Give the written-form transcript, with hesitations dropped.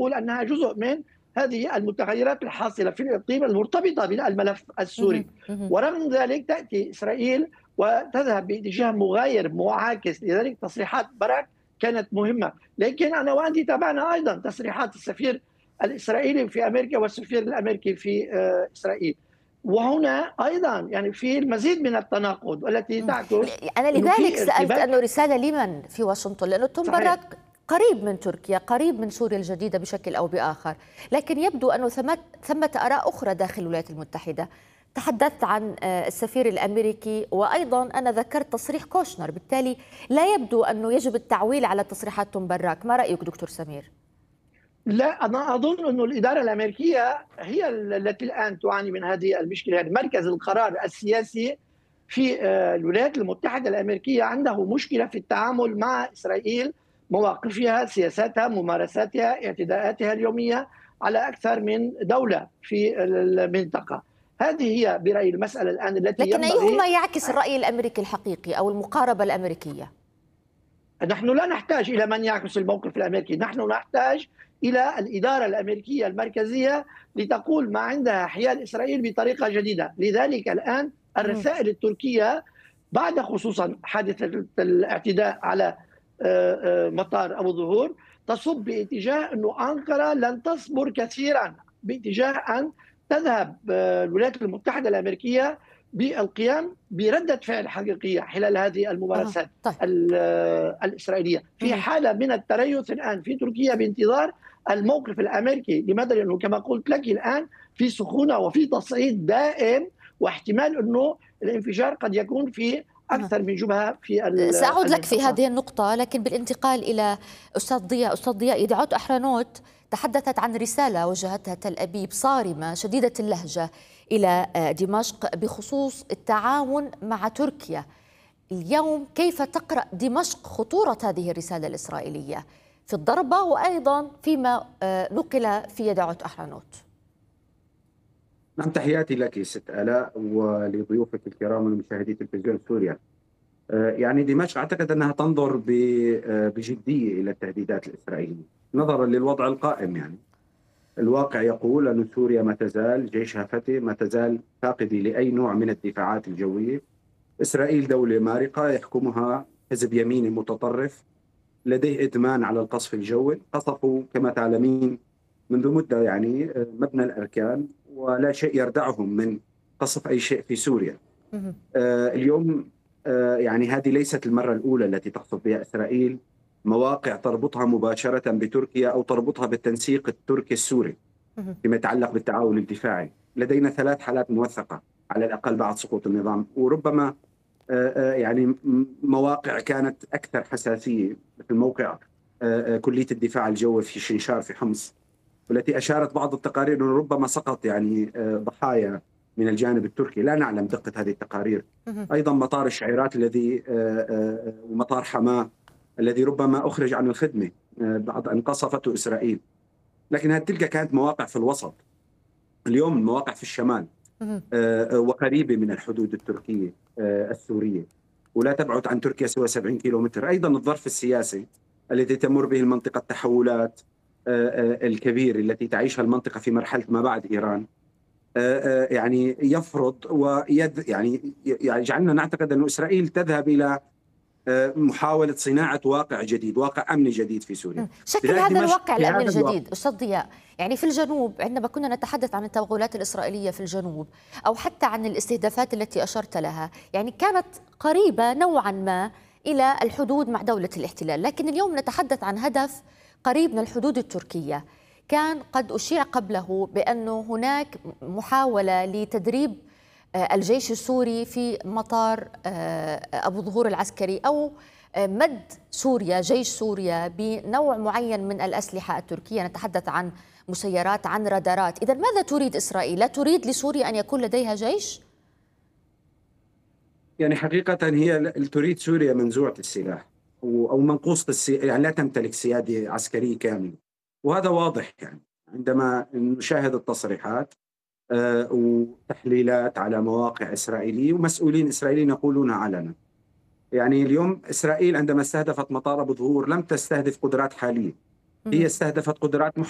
تقول أنها جزء من هذه المتغيرات الحاصلة في الإقليم المرتبطة بالملف السوري. ورغم ذلك تأتي إسرائيل وتذهب باتجاه مغاير معاكس، لذلك تصريحات باراك كانت مهمة. لكن أنا وأنت تابعنا أيضا تصريحات السفير الإسرائيلي في أمريكا والسفير الأمريكي في إسرائيل، وهنا أيضا يعني في المزيد من التناقض والتي تعكس أنا أنه لذلك في سألت ارتباك. أنه رسالة لمن في واشنطن، لأنه توم باراك قريب من تركيا، قريب من سوريا الجديدة بشكل أو بآخر، لكن يبدو أنه ثمة آراء أخرى داخل الولايات المتحدة. تحدثت عن السفير الأمريكي، وأيضا أنا ذكرت تصريح كوشنر، بالتالي لا يبدو أنه يجب التعويل على تصريحات توم باراك. ما رأيك دكتور سمير؟ لا، أنا أظن أن الإدارة الأمريكية هي التي الآن تعاني من هذه المشكلة. يعني مركز القرار السياسي في الولايات المتحدة الأمريكية عنده مشكلة في التعامل مع إسرائيل، مواقفها، سياساتها، ممارساتها، اعتداءاتها اليومية على أكثر من دولة في المنطقة. هذه هي برأيي المسألة الآن التي لكن ينبغي. أيهما يعكس الرأي الأمريكي الحقيقي أو المقاربة الأمريكية؟ نحن لا نحتاج إلى من يعكس الموقف الأمريكي، نحن نحتاج إلى الإدارة الأمريكية المركزية لتقول ما عندها حيال إسرائيل بطريقة جديدة. لذلك الآن الرسائل التركية بعد خصوصا حادثة الاعتداء على مطار أبو ظهور تصب باتجاه أنه أنقرة لن تصبر كثيرا باتجاه أن تذهب الولايات المتحدة الأمريكية بالقيام بردة فعل حقيقية خلال هذه الممارسات طيب. الإسرائيلية. في حالة من التريث الآن في تركيا بانتظار الموقف الأمريكي. لماذا؟ لأنه كما قلت لك الآن في سخونة وفي تصعيد دائم، واحتمال أنه الانفجار قد يكون في أكثر من جبهة في سأعود لك في المنطقة. هذه النقطة، لكن بالانتقال إلى أستاذ ضياء، يدعوت أحرنوت تحدثت عن رسالة وجهتها تل أبيب صارمة شديدة اللهجة إلى دمشق بخصوص التعاون مع تركيا. اليوم كيف تقرأ دمشق خطورة هذه الرسالة الإسرائيلية في الضربة وأيضا فيما نقل في يدعوت أحرنوت؟ نعم، تحياتي لك ست آلاء ولضيوفك الكرام ومشاهدي تلفزيون سوريا. يعني دمشق أعتقد أنها تنظر بجدية إلى التهديدات الإسرائيلية نظرا للوضع القائم. يعني الواقع يقول أن سوريا ما تزال جيشها فتي، ما تزال فاقدة لأي نوع من الدفاعات الجوية. إسرائيل دولة مارقة يحكمها حزب يميني متطرف لديه إدمان على القصف الجوي. قصفوا كما تعلمين منذ مدة يعني مبنى الأركان، ولا شيء يردعهم من قصف أي شيء في سوريا. اليوم يعني هذه ليست المرة الأولى التي تقصف بها إسرائيل مواقع تربطها مباشرة بتركيا أو تربطها بالتنسيق التركي السوري فيما يتعلق بالتعاون الدفاعي. لدينا 3 حالات موثقة على الأقل بعد سقوط النظام، وربما يعني مواقع كانت أكثر حساسية مثل موقع كلية الدفاع الجوي في شنشار في حمص، والتي أشارت بعض التقارير أنه ربما سقط يعني ضحايا من الجانب التركي. لا نعلم دقة هذه التقارير. أيضا مطار الشعيرات الذي ومطار حماة الذي ربما أخرج عن الخدمة بعد أن قصفته إسرائيل. لكن هذه تلك كانت مواقع في الوسط. اليوم المواقع في الشمال وقريبة من الحدود التركية السورية، ولا تبعد عن تركيا سوى 70 كيلومتر. أيضا الظرف السياسي الذي تمر به المنطقة، التحولات الكبيرة التي تعيشها المنطقة في مرحلة ما بعد إيران، يعني يفرض يعني يجعلنا نعتقد أن إسرائيل تذهب إلى محاولة صناعة واقع جديد، واقع أمني جديد في سوريا. شكل هذا الواقع الأمني الجديد أستاذ ضياء، يعني في الجنوب عندما كنا نتحدث عن التوغلات الإسرائيلية في الجنوب أو حتى عن الاستهدافات التي أشرت لها، يعني كانت قريبة نوعا ما إلى الحدود مع دولة الاحتلال، لكن اليوم نتحدث عن هدف قريب من الحدود التركية. كان قد أشيع قبله بأنه هناك محاولة لتدريب الجيش السوري في مطار أبو ظهور العسكري أو مد سوريا، جيش سوريا بنوع معين من الأسلحة التركية. نتحدث عن مسيرات، عن رادارات. إذن ماذا تريد إسرائيل؟ لا تريد لسوريا أن يكون لديها جيش؟ يعني حقيقة هي تريد سوريا منزوعة السلاح أو منقوصة السلاح، يعني لا تمتلك سيادة عسكرية كاملة، وهذا واضح. يعني عندما نشاهد التصريحات وتحليلات على مواقع إسرائيلية ومسؤولين إسرائيليين يقولونها علنا. يعني اليوم إسرائيل عندما استهدفت مطار أبو ظهور لم تستهدف قدرات حالية، هي استهدفت قدرات